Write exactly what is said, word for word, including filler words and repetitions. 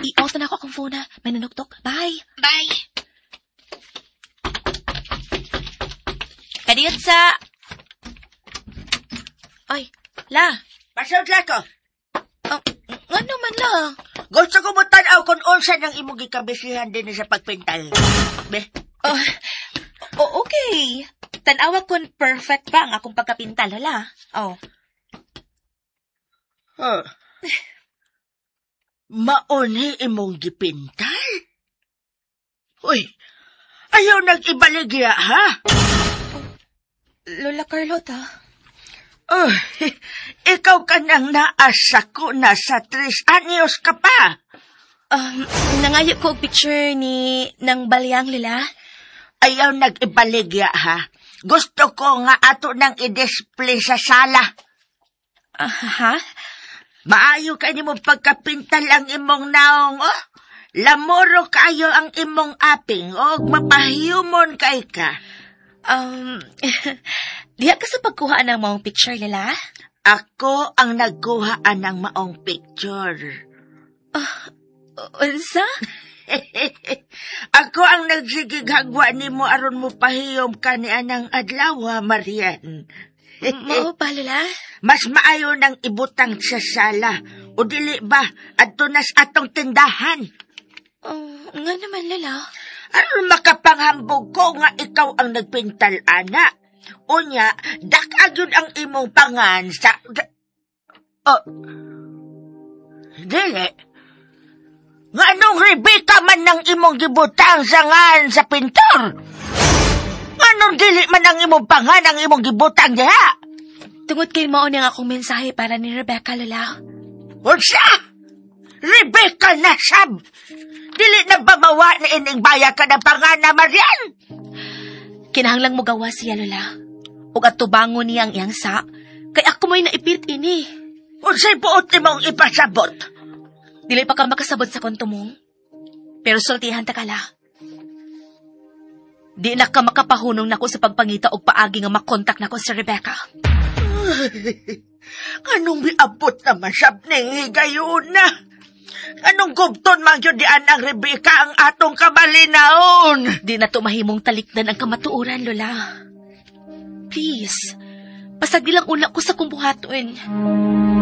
i-off na ako akong phone na. May nanuktok. Bye. Bye. Kadiyot sa... Ay, la. Pasod la ko. Oh, nga naman lang. Gusto ko mo tanaw kung unsa ng imong gikabisihan din sa pagpintal. Be? Oh, oh, okay. Tanawa kung perfect ba ang akong pagkapintal, hala? Oh. Huh. Mauni imong gipintal? Uy, ayaw nag-ibaligya, ha? Lola Carlota. Oh, ikaw ka nang naasa ko na sa tres anyos ka pa. Um, nangayo ko og picture ni nang balyang lila. Ayaw nag-ibaligya, ha? Gusto ko nga ato nang i-display sa sala. Uh, ha? Maayo ka ni mo pagkapintal ang imong naong, oh. Lamoro kayo ang imong aping, o mapahiyumon kay ka. Um, diha ka sa pagkuha ng maong picture, lila? Ako ang nagkuhaan ng maong picture. Uh, unsa? Ako ang nagsigig hagwa ni mo aron mo pahiyom ka ni anang adlaw, Marian. Mao pa, lila? Mas maayo nang ibutang sa sala. O dili ba, adto nas atong tindahan. Oh, nga naman, lila. Aron makapanghambog ko nga ikaw ang nagpintal, ana. Unya, dak-agyod ang imong pangan sa... Oh, dili. Nga anong Rebecca man ng imong gibutang sa ngan sa pintor? Nga anong dili man ang imong pangan ang imong gibutang diha? Tungod kay mao ni ang akong mensahe para ni Rebecca, lila. Unsa? Rebecca na sab! Dili na ba mawa na ining baya ka ng pangana, Marian? Kinahanglang mo gawa siya, lola. Ug atubangon niya ang iyang sa, kay ako mo'y naipit ini. Unsay buot ni mong ipasabot? Dili pa ka makasabot sa kontumong. Pero sultihan ta kala. Di na ka makapahunong nako sa pagpangita og paagi nga makontak nako si Rebecca. Anong miabot naman sab ning higayon na? Anong gubton man yun dian ang Rebecca ang atong kabalinaon? Di na to mahimong talikdan ang kamatuoran, lola. Please, pasagi lang una ko sa kumbuhaton.